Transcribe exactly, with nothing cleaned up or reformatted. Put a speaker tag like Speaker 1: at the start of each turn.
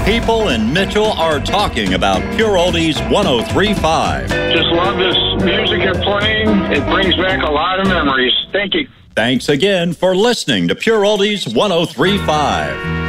Speaker 1: People in Mitchell are talking about Pure Oldies one oh three point five.
Speaker 2: Just love this music you're playing. It brings back a lot of memories. Thank you.
Speaker 1: Thanks again for listening to Pure Oldies one oh three point five.